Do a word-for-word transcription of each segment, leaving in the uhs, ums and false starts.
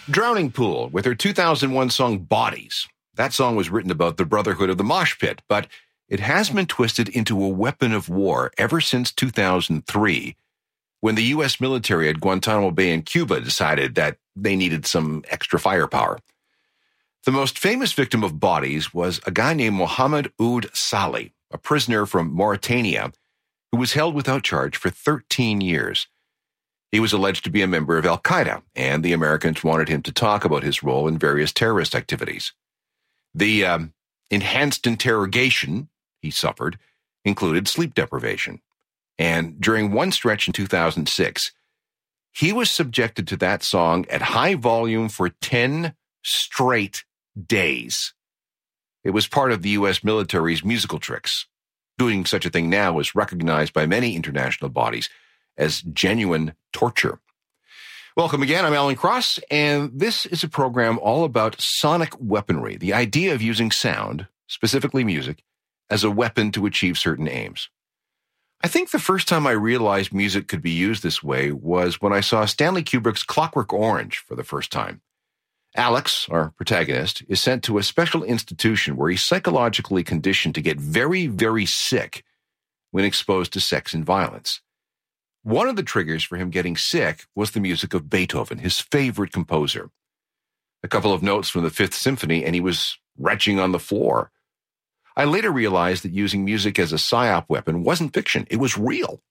Drowning Pool, with her two thousand one song Bodies. That song was written about the brotherhood of the mosh pit, but it has been twisted into a weapon of war ever since two thousand three, when the U S military at Guantanamo Bay in Cuba decided that they needed some extra firepower. The most famous victim of Bodies was a guy named Mohammed Oud Salih, a prisoner from Mauritania, who was held without charge for thirteen years. He was alleged to be a member of Al-Qaeda, and the Americans wanted him to talk about his role in various terrorist activities. The um, enhanced interrogation he suffered included sleep deprivation. And during one stretch in two thousand six, he was subjected to that song at high volume for ten straight days. It was part of the U S military's musical tricks. Doing such a thing now is recognized by many international bodies as genuine torture. Welcome again, I'm Alan Cross, and this is a program all about sonic weaponry, the idea of using sound, specifically music, as a weapon to achieve certain aims. I think the first time I realized music could be used this way was when I saw Stanley Kubrick's Clockwork Orange for the first time. Alex, our protagonist, is sent to a special institution where he's psychologically conditioned to get very, very sick when exposed to sex and violence. One of the triggers for him getting sick was the music of Beethoven, his favorite composer. A couple of notes from the Fifth Symphony, and he was retching on the floor. I later realized that using music as a psyop weapon wasn't fiction, it was real.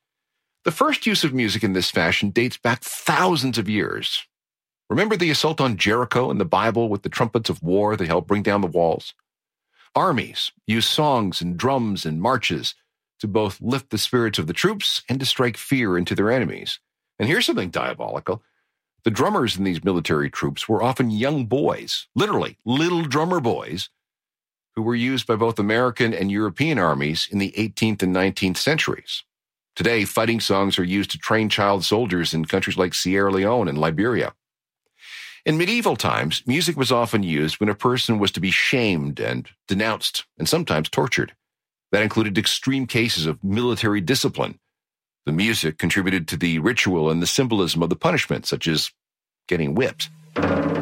The first use of music in this fashion dates back thousands of years. Remember the assault on Jericho in the Bible with the trumpets of war that helped bring down the walls? Armies used songs and drums and marches to both lift the spirits of the troops and to strike fear into their enemies. And here's something diabolical. The drummers in these military troops were often young boys, literally little drummer boys, who were used by both American and European armies in the eighteenth and nineteenth centuries. Today, fighting songs are used to train child soldiers in countries like Sierra Leone and Liberia. In medieval times, music was often used when a person was to be shamed and denounced and sometimes tortured. That included extreme cases of military discipline. The music contributed to the ritual and the symbolism of the punishment, such as getting whipped.